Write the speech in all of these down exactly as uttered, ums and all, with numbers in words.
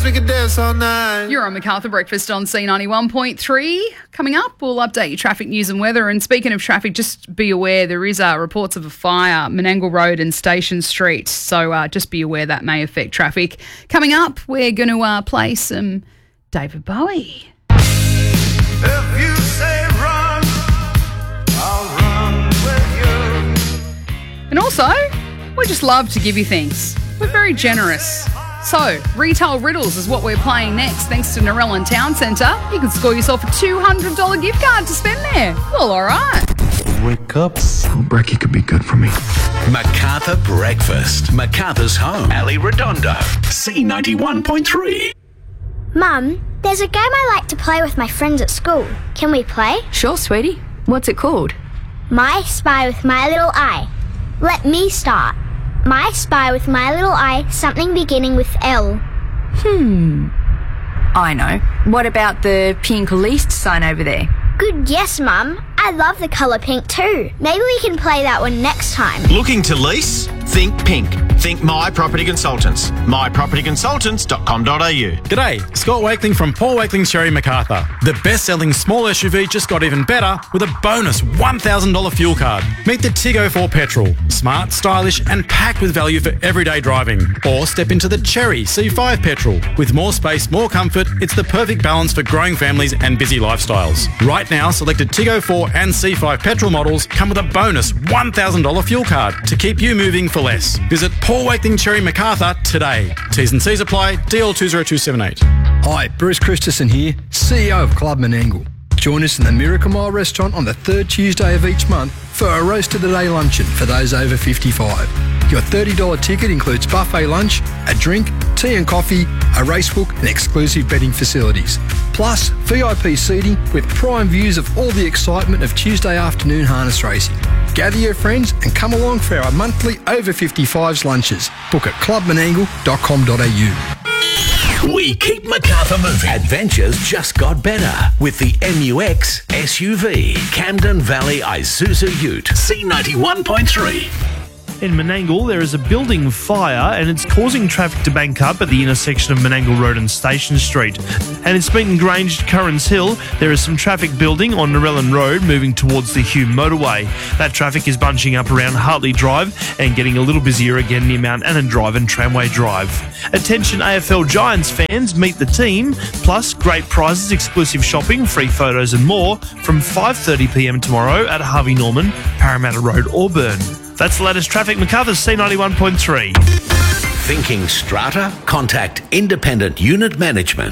we could dance all night. You're on Macarthur Breakfast on C ninety-one point three. Coming up, we'll update your traffic news and weather. And speaking of traffic, just be aware there is uh, reports of a fire, Menangle Road and Station Street. So uh, just be aware that may affect traffic. Coming up, we're going to uh, play some David Bowie. If you say run, I'll run with you. And also, we just love to give you things. We're very generous. So, Retail Riddles is what we're playing next. Thanks to Narellan Town Centre, you can score yourself a two hundred dollars gift card to spend there. Well, all right. Wake up. Oh, brekkie could be good for me. Macarthur Breakfast. Macarthur's home. Ali Redondo. C ninety-one point three. Mum, there's a game I like to play with my friends at school. Can we play? Sure, sweetie. What's it called? My Spy with My Little Eye. Let me start. My Spy with My Little Eye, something beginning with L. Hmm. I know. What about the pink leased sign over there? Good guess, Mum. I love the colour pink too. Maybe we can play that one next time. Looking to lease? Think pink. Think My Property Consultants. my property consultants dot com dot a u. G'day, Scott Wakeling from Paul Wakeling Sherry Macarthur. The best-selling small S U V just got even better with a bonus one thousand dollars fuel card. Meet the Tiggo four Petrol. Smart, stylish and packed with value for everyday driving. Or step into the Cherry C five Petrol. With more space, more comfort, it's the perfect balance for growing families and busy lifestyles. Right now, selected Tiggo four and C five Petrol models come with a bonus one thousand dollars fuel card to keep you moving for less. Visit Paul Wakeling Cherry Macarthur today. T's and C's apply. D L two zero two seven eight. Hi, Bruce Christensen here, C E O of Club Menangle. Join us in the Miracle Mile restaurant on the third Tuesday of each month for a roast of the day luncheon for those over fifty-five. Your thirty dollars ticket includes buffet lunch, a drink, tea and coffee, a racebook and exclusive betting facilities. Plus, V I P seating with prime views of all the excitement of Tuesday afternoon harness racing. Gather your friends and come along for our monthly over fifty-fives lunches. Book at club menangle dot com dot a u. We keep Macarthur moving. Adventures just got better with the M U X S U V. Camden Valley Isuzu Ute. C ninety-one point three. In Menangle, there is a building fire and it's causing traffic to bank up at the intersection of Menangle Road and Station Street. And in Smeaton Grange, Currans Hill, there is some traffic building on Narellan Road moving towards the Hume motorway. That traffic is bunching up around Hartley Drive and getting a little busier again near Mount Annan Drive and Tramway Drive. Attention A F L Giants fans, meet the team, plus great prizes, exclusive shopping, free photos and more from five thirty p m tomorrow at Harvey Norman, Parramatta Road, Auburn. That's the latest traffic. Macarthur C ninety-one point three. Thinking strata? Contact Independent Unit Management.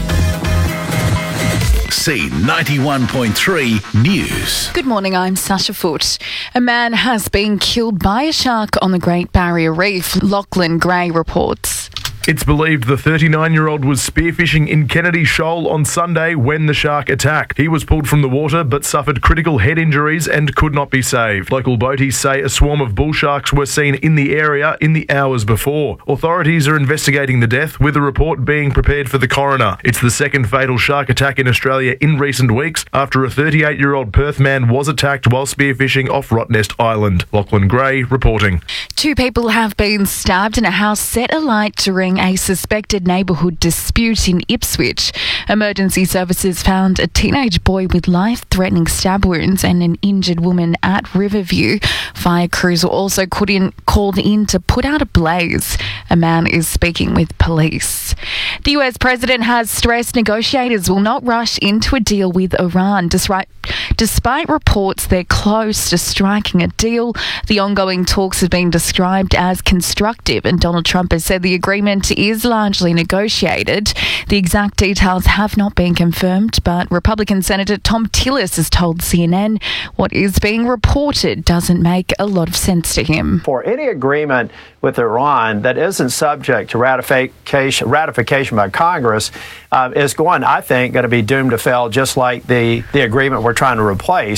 C ninety-one point three News. Good morning, I'm Sasha Foote. A man has been killed by a shark on the Great Barrier Reef, Lachlan Gray reports. It's believed the thirty-nine-year-old was spearfishing in Kennedy Shoal on Sunday when the shark attacked. He was pulled from the water but suffered critical head injuries and could not be saved. Local boaties say a swarm of bull sharks were seen in the area in the hours before. Authorities are investigating the death, with a report being prepared for the coroner. It's the second fatal shark attack in Australia in recent weeks after a thirty-eight-year-old Perth man was attacked while spearfishing off Rottnest Island. Lachlan Gray reporting. Two people have been stabbed in a house set alight during a suspected neighbourhood dispute in Ipswich. Emergency services found a teenage boy with life-threatening stab wounds and an injured woman at Riverview. Fire crews were also called in, called in to put out a blaze. A man is speaking with police. The U S president has stressed negotiators will not rush into a deal with Iran. Despite, despite reports they're close to striking a deal, the ongoing talks have been described as constructive, and Donald Trump has said the agreement is largely negotiated. The exact details have not been confirmed, but Republican Senator Tom Tillis has told C N N what is being reported doesn't make a lot of sense to him. For any agreement with Iran that isn't subject to ratification, ratification by Congress uh, is going, I think, going to be doomed to fail, just like the, the agreement we're trying to replace.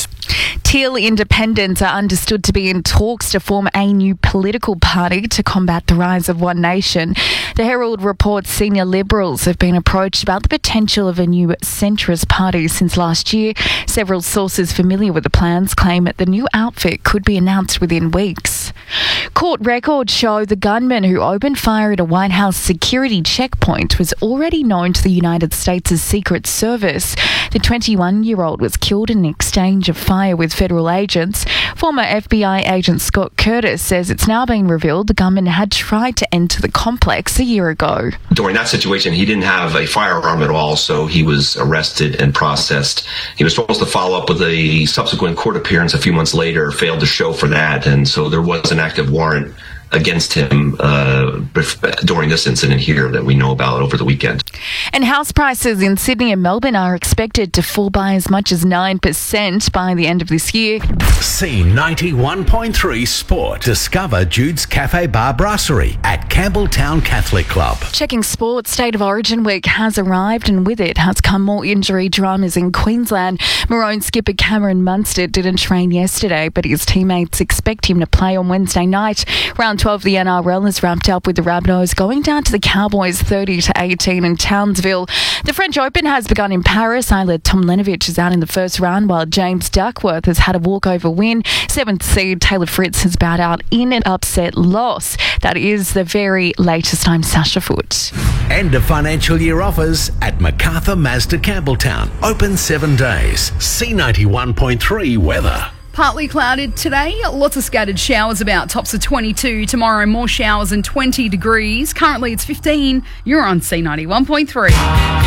Teal Independents are understood to be in talks to form a new political party to combat the rise of One Nation. The Herald reports senior Liberals have been approached about the potential of a new centrist party since last year. Several sources familiar with the plans claim that the new outfit could be announced within weeks. Court records show the gunman who opened fire at a White House security checkpoint was already known to the United States' Secret Service. The twenty-one-year-old was killed in an exchange of fire with federal agents. Former F B I agent Scott Curtis says it's now been revealed the gunman had tried to enter the complex a year ago. During that situation, he didn't have a firearm at all, so he was arrested and processed. He was supposed to follow up with a subsequent court appearance a few months later, failed to show for that, and so there was an active warrant against him uh, during this incident here that we know about over the weekend. And house prices in Sydney and Melbourne are expected to fall by as much as nine percent by the end of this year. C ninety-one point three Sport. Discover Jude's Cafe Bar Brasserie at Campbelltown Catholic Club. Checking sports, State of Origin week has arrived and with it has come more injury dramas in Queensland. Maroon skipper Cameron Munster didn't train yesterday, but his teammates expect him to play on Wednesday night. Round twelve of the N R L is wrapped up with the Rabbitohs going down to the Cowboys thirty to eighteen in Townsville. The French Open has begun in Paris. Isla Tomljanovic is out in the first round while James Duckworth has had a walkover win. Seventh seed Taylor Fritz has bowed out in an upset loss. That is the very latest. I'm Sasha Foote. End of financial year offers at MacArthur Mazda Campbelltown. Open seven days. C ninety-one point three weather. Partly clouded today, lots of scattered showers about, tops of twenty-two. Tomorrow, more showers and twenty degrees. Currently, it's fifteen. You're on C ninety-one point three.